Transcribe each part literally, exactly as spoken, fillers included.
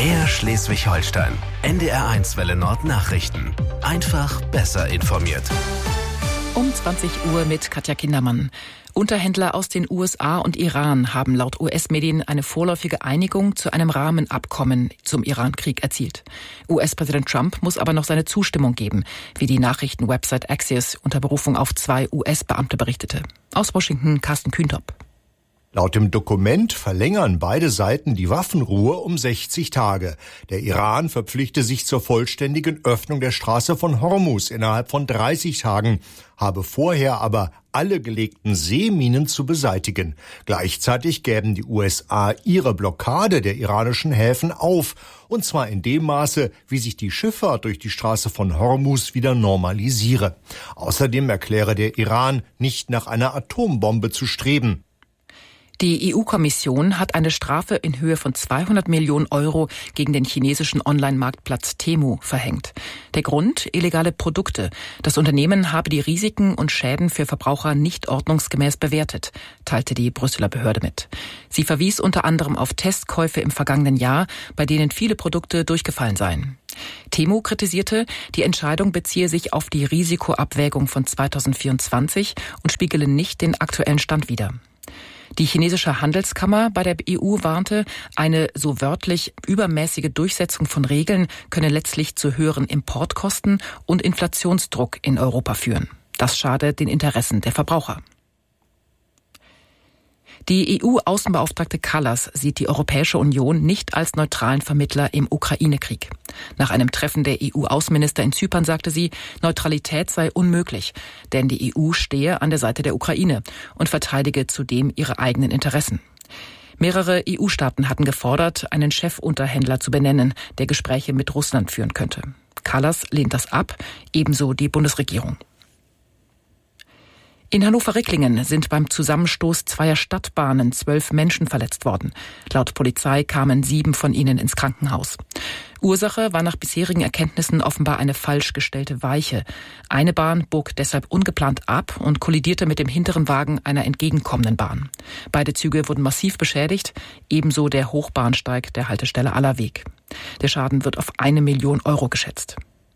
Mehr Schleswig-Holstein. N D R eins Welle Nord Nachrichten. Einfach besser informiert. Um zwanzig Uhr mit Katja Kindermann. Unterhändler aus den U S A und Iran haben laut U S-Medien eine vorläufige Einigung zu einem Rahmenabkommen zum Iran-Krieg erzielt. U S-Präsident Trump muss aber noch seine Zustimmung geben, wie die Nachrichtenwebsite Axios unter Berufung auf zwei U S-Beamte berichtete. Aus Washington Carsten Kühntop. Laut dem Dokument verlängern beide Seiten die Waffenruhe um sechzig Tage. Der Iran verpflichte sich zur vollständigen Öffnung der Straße von Hormuz innerhalb von dreißig Tagen, habe vorher aber alle gelegten Seeminen zu beseitigen. Gleichzeitig gäben die U S A ihre Blockade der iranischen Häfen auf, und zwar in dem Maße, wie sich die Schifffahrt durch die Straße von Hormuz wieder normalisiere. Außerdem erkläre der Iran, nicht nach einer Atombombe zu streben. Die E U-Kommission hat eine Strafe in Höhe von zweihundert Millionen Euro gegen den chinesischen Online-Marktplatz Temu verhängt. Der Grund? Illegale Produkte. Das Unternehmen habe die Risiken und Schäden für Verbraucher nicht ordnungsgemäß bewertet, teilte die Brüsseler Behörde mit. Sie verwies unter anderem auf Testkäufe im vergangenen Jahr, bei denen viele Produkte durchgefallen seien. Temu kritisierte, die Entscheidung beziehe sich auf die Risikoabwägung von zweitausendvierundzwanzig und spiegele nicht den aktuellen Stand wider. Die chinesische Handelskammer bei der E U warnte, eine so wörtlich übermäßige Durchsetzung von Regeln könne letztlich zu höheren Importkosten und Inflationsdruck in Europa führen. Das schade den Interessen der Verbraucher. Die E U-Außenbeauftragte Kallas sieht die Europäische Union nicht als neutralen Vermittler im Ukraine-Krieg. Nach einem Treffen der E U-Außenminister in Zypern sagte sie, Neutralität sei unmöglich, denn die E U stehe an der Seite der Ukraine und verteidige zudem ihre eigenen Interessen. Mehrere E U-Staaten hatten gefordert, einen Chefunterhändler zu benennen, der Gespräche mit Russland führen könnte. Kallas lehnt das ab, ebenso die Bundesregierung. In Hannover-Ricklingen sind beim Zusammenstoß zweier Stadtbahnen zwölf Menschen verletzt worden. Laut Polizei kamen sieben von ihnen ins Krankenhaus. Ursache war nach bisherigen Erkenntnissen offenbar eine falsch gestellte Weiche. Eine Bahn bog deshalb ungeplant ab und kollidierte mit dem hinteren Wagen einer entgegenkommenden Bahn. Beide Züge wurden massiv beschädigt, ebenso der Hochbahnsteig der Haltestelle Allerweg. Der Schaden wird auf eine Million Euro geschätzt.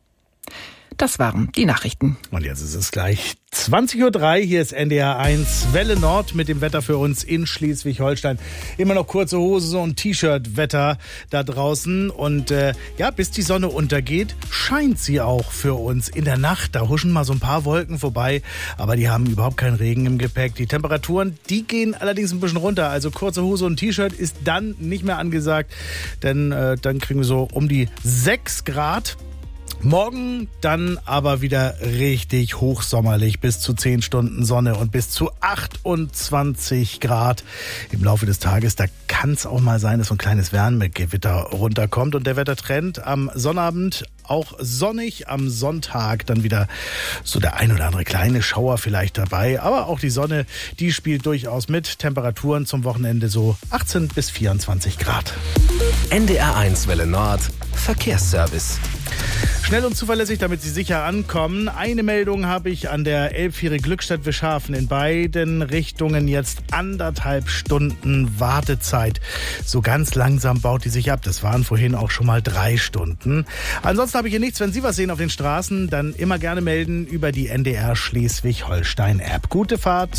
Das waren die Nachrichten. Und jetzt ist es gleich zwanzig Uhr drei. Hier ist N D R eins Welle Nord mit dem Wetter für uns in Schleswig-Holstein. Immer noch kurze Hose und T-Shirt-Wetter da draußen. Und äh, ja, bis die Sonne untergeht, scheint sie auch für uns. In der Nacht, da huschen mal so ein paar Wolken vorbei. Aber die haben überhaupt keinen Regen im Gepäck. Die Temperaturen, die gehen allerdings ein bisschen runter. Also kurze Hose und T-Shirt ist dann nicht mehr angesagt. Denn äh, dann kriegen wir so um die sechs Grad. Morgen dann aber wieder richtig hochsommerlich, bis zu zehn Stunden Sonne und bis zu achtundzwanzig Grad im Laufe des Tages. Da kann es auch mal sein, dass so ein kleines Wärmegewitter runterkommt. Und der Wettertrend am Sonnabend auch sonnig, am Sonntag dann wieder so der ein oder andere kleine Schauer vielleicht dabei. Aber auch die Sonne, die spielt durchaus mit. Temperaturen zum Wochenende so achtzehn bis vierundzwanzig Grad. N D R eins Welle Nord Verkehrsservice. Schnell und zuverlässig, damit Sie sicher ankommen. Eine Meldung habe ich an der Elbfähre Glückstadt-Wischhafen. In beiden Richtungen jetzt anderthalb Stunden Wartezeit. So ganz langsam baut die sich ab. Das waren vorhin auch schon mal drei Stunden. Ansonsten habe ich hier nichts. Wenn Sie was sehen auf den Straßen, dann immer gerne melden über die N D R Schleswig-Holstein-App. Gute Fahrt.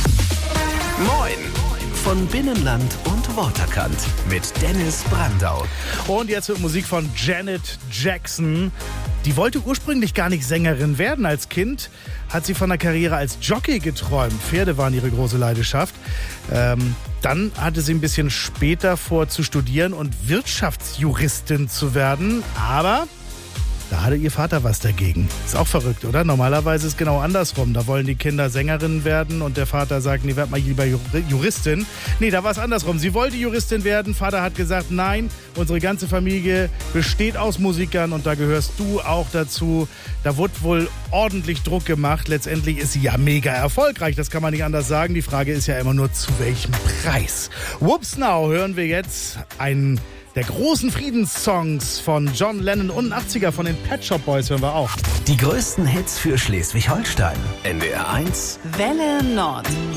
Moin! Von Binnenland und Waterkant mit Dennis Brandau. Und jetzt wird Musik von Janet Jackson. Die wollte ursprünglich gar nicht Sängerin werden. Als Kind hat sie von einer Karriere als Jockey geträumt. Pferde waren ihre große Leidenschaft. Ähm, dann hatte sie ein bisschen später vor zu studieren und Wirtschaftsjuristin zu werden. Aber da hatte ihr Vater was dagegen. Ist auch verrückt, oder? Normalerweise ist es genau andersrum. Da wollen die Kinder Sängerinnen werden und der Vater sagt, nee, werd mal lieber Juristin. Nee, da war es andersrum. Sie wollte Juristin werden. Vater hat gesagt, nein, unsere ganze Familie besteht aus Musikern und da gehörst du auch dazu. Da wurde wohl ordentlich Druck gemacht. Letztendlich ist sie ja mega erfolgreich. Das kann man nicht anders sagen. Die Frage ist ja immer nur, zu welchem Preis? Whoops Now hören wir jetzt einen der großen Friedenssongs von John Lennon und achtziger von den Pet Shop Boys hören wir auch. Die größten Hits für Schleswig-Holstein. N D R eins Welle Nord.